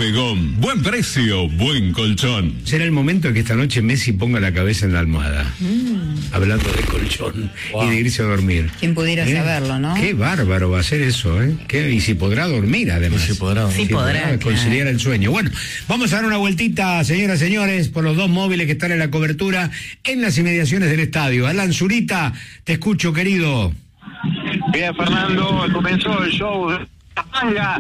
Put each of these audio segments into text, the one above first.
Bodegón. Buen precio, buen colchón. Será el momento de que esta noche Messi ponga la cabeza en la almohada. Hablando de colchón y de irse a dormir. Quien pudiera saberlo, ¿no? Qué bárbaro va a ser eso, ¿eh? Y si podrá dormir, además. Si podrá conciliar el sueño. Bueno, vamos a dar una vueltita, señoras y señores, por los dos móviles que están en la cobertura en las inmediaciones del estadio. Alan Zurita, te escucho, querido. Bien, Fernando, comenzó el show de Manga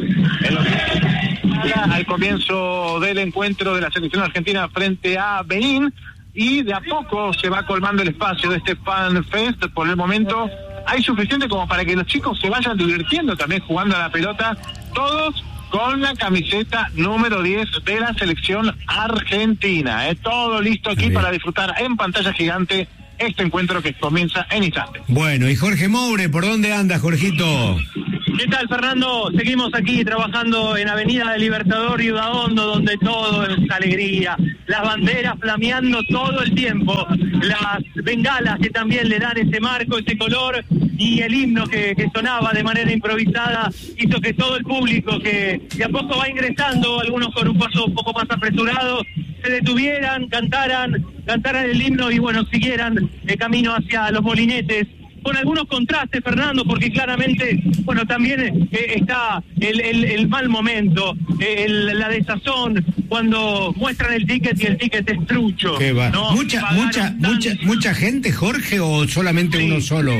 al comienzo del encuentro de la selección argentina frente a Benín, y de a poco se va colmando el espacio de este Fan Fest. Por el momento hay suficiente como para que los chicos se vayan divirtiendo también jugando a la pelota, todos con la camiseta número 10 de la selección argentina. Todo listo aquí para disfrutar en pantalla gigante este encuentro que comienza en instante. Bueno, y Jorge Moure, ¿por dónde anda, Jorgito? ¿Qué tal, Fernando? Seguimos aquí trabajando en Avenida del Libertador y Udaondo, donde todo es alegría, las banderas flameando todo el tiempo, las bengalas que también le dan ese marco, ese color, y el himno que sonaba de manera improvisada hizo que todo el público que de a poco va ingresando, algunos con un paso un poco más apresurado, se detuvieran, cantaran el himno y bueno, siguieran el camino hacia los molinetes, con algunos contrastes, Fernando, porque claramente, bueno, también está el mal momento, la desazón, cuando muestran el ticket y el ticket es trucho. ¿Qué va? ¿No? ¿Mucha gente, Jorge, o solamente uno solo?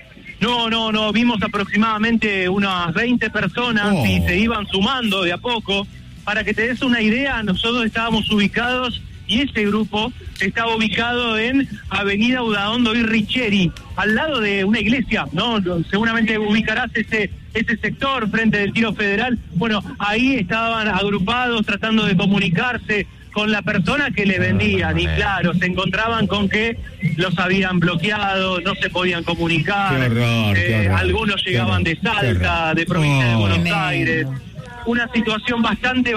No, vimos aproximadamente unas 20 personas y se iban sumando de a poco. Para que te des una idea, nosotros estábamos ubicados, y ese grupo estaba ubicado en Avenida Udaondo y Richeri, al lado de una iglesia, ¿no? Seguramente ubicarás ese sector frente del Tiro Federal. Bueno, ahí estaban agrupados tratando de comunicarse con la persona que le vendían, y claro, se encontraban con que los habían bloqueado, no se podían comunicar. Qué horror. Algunos llegaban de Salta, de provincia de Buenos Aires. Una situación bastante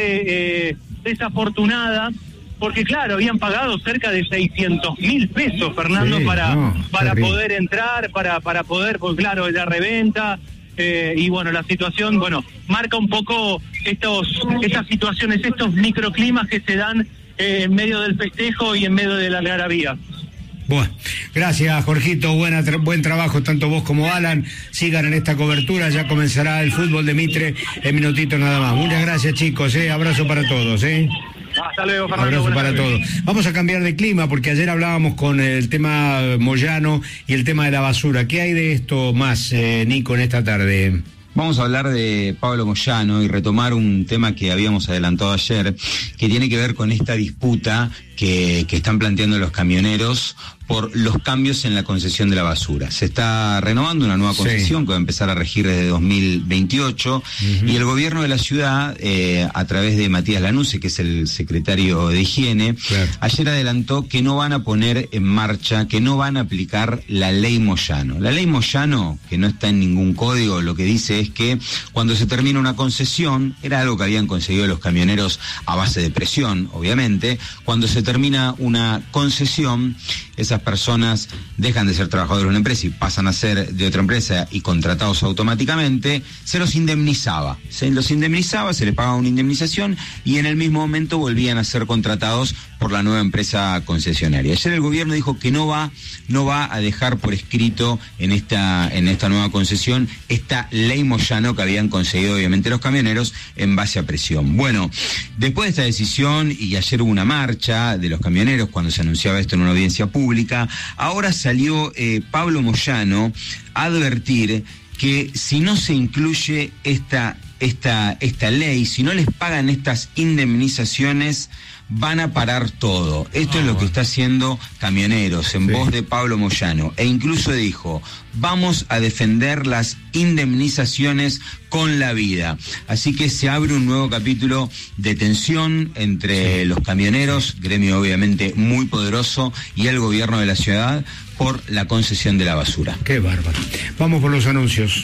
desafortunada, porque claro, habían pagado cerca de 600.000 pesos, Fernando, para poder entrar, para poder, pues claro, la reventa, y bueno, la situación, marca un poco estas situaciones, estos microclimas que se dan en medio del festejo y en medio de la algarabía. Bueno, gracias, Jorgito, buen trabajo tanto vos como Alan. Sigan en esta cobertura, ya comenzará el fútbol de Mitre en minutitos nada más. Muchas gracias, chicos, abrazo para todos. Hasta luego, Fernando. Abrazo para todos. Vamos a cambiar de clima, porque ayer hablábamos con el tema Moyano y el tema de la basura. ¿Qué hay de esto más, Nico, en esta tarde? Vamos a hablar de Pablo Moyano y retomar un tema que habíamos adelantado ayer, que tiene que ver con esta disputa que están planteando los camioneros por los cambios en la concesión de la basura. Se está renovando una nueva concesión que va a empezar a regir desde 2028, y el gobierno de la ciudad, a través de Matías Lanusse, que es el secretario de Higiene, ayer adelantó que no van a poner en marcha, que no van a aplicar la ley Moyano. La ley Moyano, que no está en ningún código, lo que dice es que cuando se termina una concesión, era algo que habían conseguido los camioneros a base de presión, obviamente, cuando se termina una concesión, esas personas dejan de ser trabajadores de una empresa y pasan a ser de otra empresa y contratados automáticamente. Se los indemnizaba, se les pagaba una indemnización y en el mismo momento volvían a ser contratados por la nueva empresa concesionaria. Ayer el gobierno dijo que no va a dejar por escrito en esta nueva concesión esta ley Moyano que habían conseguido obviamente los camioneros en base a presión. Bueno, después de esta decisión, y ayer hubo una marcha de los camioneros cuando se anunciaba esto en una audiencia pública, ahora salió Pablo Moyano a advertir que si no se incluye esta ley, si no les pagan estas indemnizaciones, van a parar todo. Esto es lo que está haciendo Camioneros en voz de Pablo Moyano, e incluso dijo: vamos a defender las indemnizaciones con la vida. Así que se abre un nuevo capítulo de tensión entre los camioneros, gremio obviamente muy poderoso, y el gobierno de la ciudad por la concesión de la basura. Qué bárbaro. Vamos por los anuncios.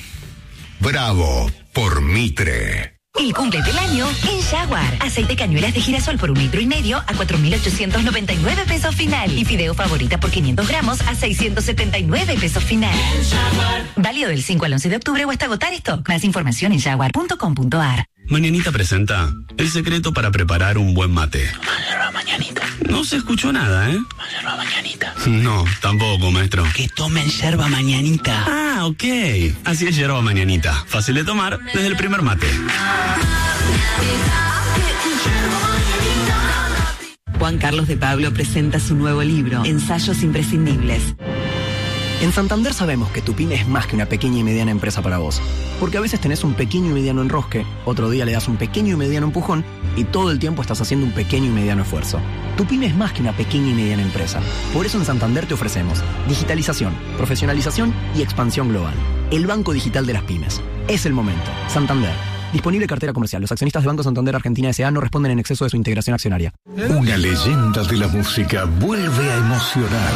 Bravo por Mitre. El cumple del año en Jaguar. Aceite cañuelas de girasol por 1,5 litros a 4.899 pesos final. Y fideo favorita por 500 gramos a 679 pesos final. Válido del 5 al 11 de octubre o hasta agotar stock. Más información en jaguar.com.ar. Mañanita presenta el secreto para preparar un buen mate. Yerba mañanita. No se escuchó nada, ¿eh? Yerba mañanita. No, tampoco, maestro. Que tomen yerba mañanita. Ah, ok. Así es yerba mañanita. Fácil de tomar desde el primer mate. Juan Carlos de Pablo presenta su nuevo libro, Ensayos Imprescindibles. En Santander sabemos que tu pyme es más que una pequeña y mediana empresa para vos. Porque a veces tenés un pequeño y mediano enrosque, otro día le das un pequeño y mediano empujón y todo el tiempo estás haciendo un pequeño y mediano esfuerzo. Tu pyme es más que una pequeña y mediana empresa. Por eso en Santander te ofrecemos digitalización, profesionalización y expansión global. El banco digital de las pymes. Es el momento. Santander. Disponible cartera comercial. Los accionistas de Banco Santander Argentina S.A. no responden en exceso de su integración accionaria. Una leyenda de la música vuelve a emocionar.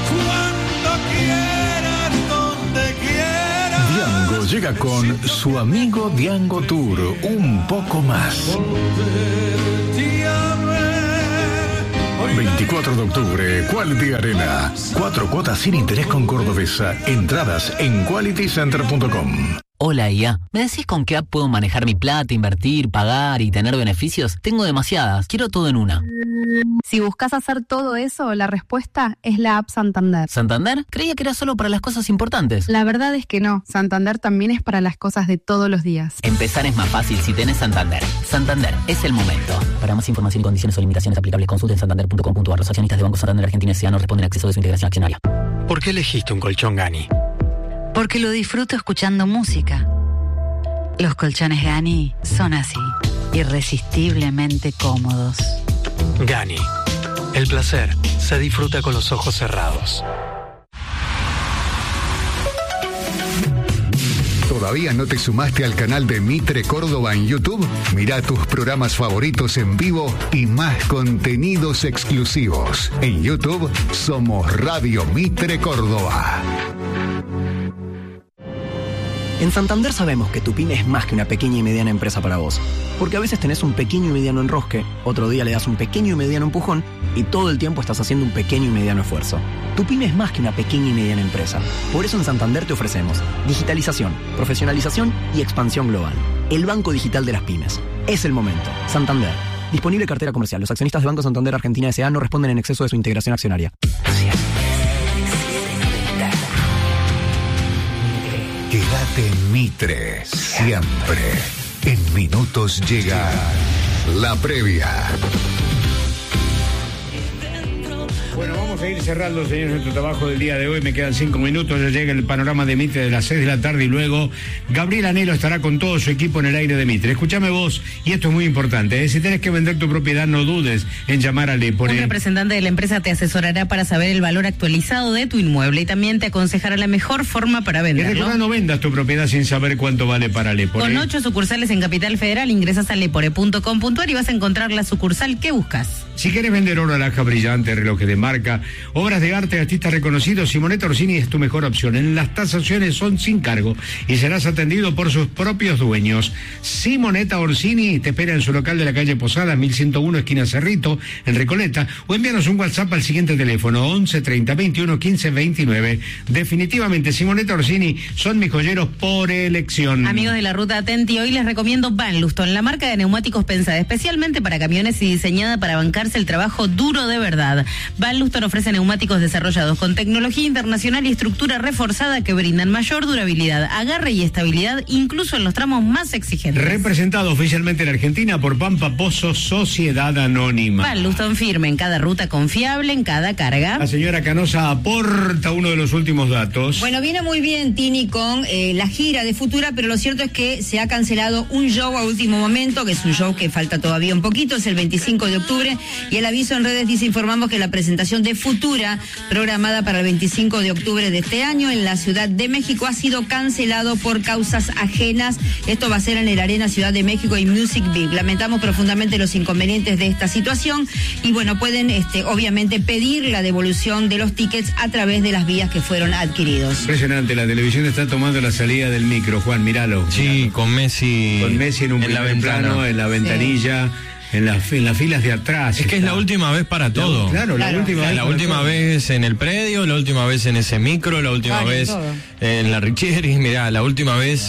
Diango llega con su amigo Diango Tour, un poco más. 24 de octubre, Quality Arena. 4 cuotas sin interés con Cordobesa. Entradas en qualitycenter.com. Hola IA, ¿me decís con qué app puedo manejar mi plata, invertir, pagar y tener beneficios? Tengo demasiadas, quiero todo en una. Si buscas hacer todo eso, la respuesta es la app Santander. ¿Santander? Creía que era solo para las cosas importantes. La verdad es que no, Santander también es para las cosas de todos los días. Empezar es más fácil si tenés Santander. Santander, es el momento. Para más información y condiciones o limitaciones aplicables, consulten santander.com.ar. Los accionistas de Banco Santander Argentina S.A. no responden a exceso de su integración accionaria. ¿Por qué elegiste un colchón Gani? Porque lo disfruto escuchando música. Los colchones Gani son así, irresistiblemente cómodos. Gani, el placer se disfruta con los ojos cerrados. ¿Todavía no te sumaste al canal de Mitre Córdoba en YouTube? Mira tus programas favoritos en vivo y más contenidos exclusivos. En YouTube somos Radio Mitre Córdoba. En Santander sabemos que tu pyme es más que una pequeña y mediana empresa para vos. Porque a veces tenés un pequeño y mediano enrosque, otro día le das un pequeño y mediano empujón y todo el tiempo estás haciendo un pequeño y mediano esfuerzo. Tu pyme es más que una pequeña y mediana empresa. Por eso en Santander te ofrecemos digitalización, profesionalización y expansión global. El banco digital de las pymes. Es el momento. Santander. Disponible cartera comercial. Los accionistas de Banco Santander Argentina S.A. no responden en exceso de su integración accionaria. Quédate en Mitre, siempre. En minutos llega la previa. Bueno, vamos a ir cerrando, señores, nuestro trabajo del día de hoy. Me quedan 5 minutos, ya llega el panorama de Mitre de las 6 de la tarde y luego Gabriel Anhelo estará con todo su equipo en el aire de Mitre. Escúchame vos, y esto es muy importante, si tenés que vender tu propiedad, no dudes en llamar a Lepore. Un representante de la empresa te asesorará para saber el valor actualizado de tu inmueble y también te aconsejará la mejor forma para venderlo. Y recuerda, no vendas tu propiedad sin saber cuánto vale para Lepore. Con 8 sucursales en Capital Federal, ingresas a lepore.com.ar y vas a encontrar la sucursal que buscas. Si quieres vender oro, alhaja brillante, relojes de marca, obras de arte, artistas reconocidos, Simonetta Orsini es tu mejor opción. En las tasaciones son sin cargo y serás atendido por sus propios dueños. Simonetta Orsini te espera en su local de la calle Posada, 1101, esquina Cerrito, en Recoleta, o envíanos un WhatsApp al siguiente teléfono, 11 30 21 15 29. Definitivamente, Simonetta Orsini son mis joyeros por elección. Amigos de la Ruta Atenti, hoy les recomiendo Van Luston, la marca de neumáticos pensada especialmente para camiones y diseñada para bancarse el trabajo duro de verdad. Van Luston ofrece neumáticos desarrollados con tecnología internacional y estructura reforzada que brindan mayor durabilidad, agarre y estabilidad, incluso en los tramos más exigentes. Representado oficialmente en Argentina por Pampa Pozo Sociedad Anónima. Van Luston firme en cada ruta confiable, en cada carga. La señora Canosa aporta uno de los últimos datos. Bueno, viene muy bien Tini con la gira de Futura, pero lo cierto es que se ha cancelado un show a último momento, que es un show que falta todavía un poquito, es el 25 de octubre, y el aviso en redes dice: informamos que la presentación de Futura, programada para el 25 de octubre de este año en la Ciudad de México, ha sido cancelado por causas ajenas. Esto va a ser en el Arena Ciudad de México y Music Big. Lamentamos profundamente los inconvenientes de esta situación y bueno, pueden obviamente pedir la devolución de los tickets a través de las vías que fueron adquiridos. Impresionante, la televisión está tomando la salida del micro, Juan, míralo. Sí, con Messi. Con Messi en un primer plano, en la ventanilla. en las filas de atrás. Es que es la última vez para todo. Claro, la última vez en el predio, la última vez en ese micro, la última vez en la Richieri, mirá, la última vez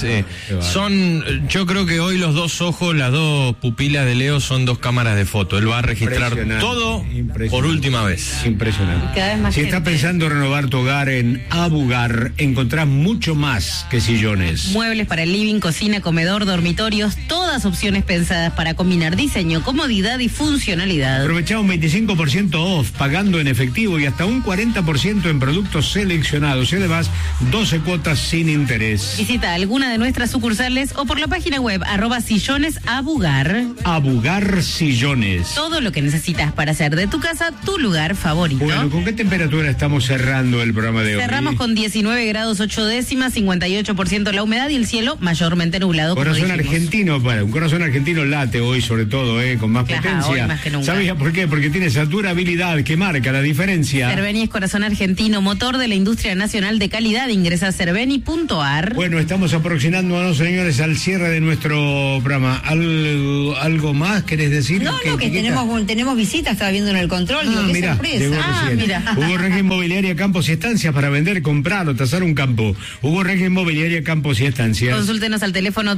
yo creo que hoy los dos ojos, las dos pupilas de Leo son dos cámaras de foto. Él va a registrar todo por última vez. Impresionante. Cada vez más si estás pensando renovar tu hogar en Abugar, encontrás mucho más que sillones. Muebles para el living, cocina, comedor, dormitorios, todas opciones pensadas para combinar diseño, comodidad y funcionalidad. Aprovechá un 25% off, pagando en efectivo y hasta un 40% en productos seleccionados. Y además, 12 cuotas sin interés. Visita alguna de nuestras sucursales o por la página web @sillonesabugar. Abugar Sillones. Todo lo que necesitas para hacer de tu casa tu lugar favorito. Bueno, ¿con qué temperatura estamos cerrando el programa de hoy? Cerramos con 19 grados 8 décimas, 58% la humedad y el cielo mayormente nublado. Corazón argentino, un corazón argentino late hoy sobre todo, con más potencia. Hoy más que nunca. ¿Sabías por qué? Porque tiene esa durabilidad que marca la diferencia. Cerveni es corazón argentino, motor de la industria nacional de calidad. Ingresa a cerveni.ar. Bueno, estamos aproximándonos, señores, al cierre de nuestro programa. ¿Algo más querés decir? No, que tenemos visitas, estaba viendo en el control. Digo, qué sorpresa. Mira. Hugo Reyes Inmobiliaria Campos y Estancias para vender, comprar o tasar un campo. Hugo Reyes Inmobiliaria Campos y Estancias. Consúltenos al teléfono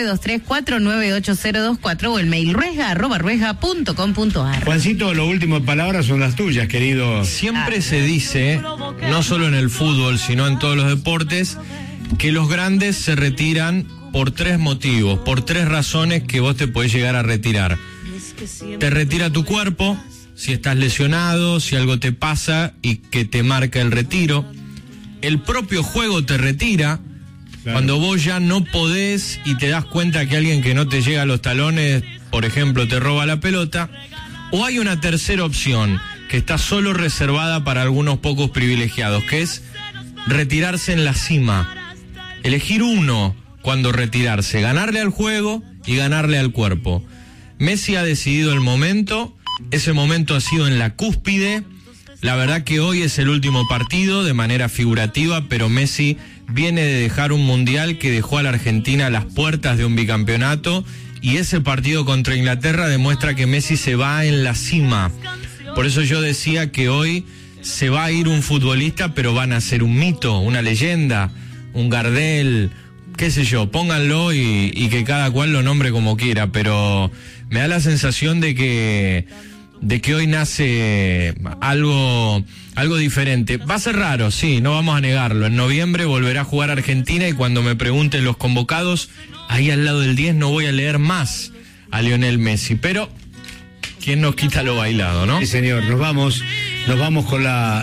2923-498024 o el mail ruesga@ruesga.com.ar. Juancito, las últimas palabras son las tuyas, querido. Siempre se dice, no solo en el fútbol, sino en todos los deportes, que los grandes se retiran por 3 motivos, por 3 razones que vos te podés llegar a retirar. Te retira tu cuerpo, si estás lesionado, si algo te pasa y que te marca el retiro. El propio juego te retira, cuando vos ya no podés y te das cuenta que alguien que no te llega a los talones, por ejemplo, te roba la pelota. O hay una tercera opción, que está solo reservada para algunos pocos privilegiados, que es retirarse en la cima. Elegir uno cuando retirarse, ganarle al juego y ganarle al cuerpo. Messi ha decidido el momento, ese momento ha sido en la cúspide. La verdad que hoy es el último partido de manera figurativa, pero Messi viene de dejar un mundial que dejó a la Argentina a las puertas de un bicampeonato, y ese partido contra Inglaterra demuestra que Messi se va en la cima. Por eso yo decía que hoy se va a ir un futbolista, pero van a ser un mito, una leyenda, un Gardel, qué sé yo, pónganlo y que cada cual lo nombre como quiera, pero me da la sensación de que hoy nace algo diferente. Va a ser raro, sí, no vamos a negarlo. En noviembre volverá a jugar Argentina y cuando me pregunten los convocados, ahí al lado del 10 no voy a leer más a Lionel Messi, pero ¿quién nos quita lo bailado, no? Sí, señor, nos vamos con la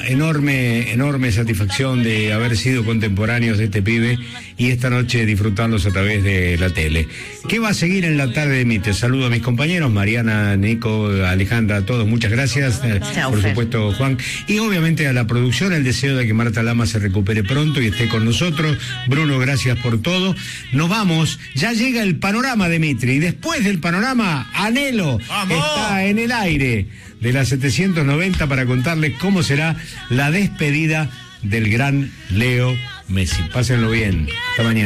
enorme satisfacción de haber sido contemporáneos de este pibe y esta noche disfrutarlos a través de la tele. ¿Qué va a seguir en la tarde de Mitre? Saludo a mis compañeros, Mariana, Nico, Alejandra, a todos, muchas gracias. Por supuesto, Juan. Y obviamente a la producción, el deseo de que Marta Lama se recupere pronto y esté con nosotros. Bruno, gracias por todo. Nos vamos, ya llega el panorama de Mitre y después del panorama, Anhelo está en el aire de las 790 para contarles cómo será la despedida del gran Leo Messi. Pásenlo bien. Hasta mañana.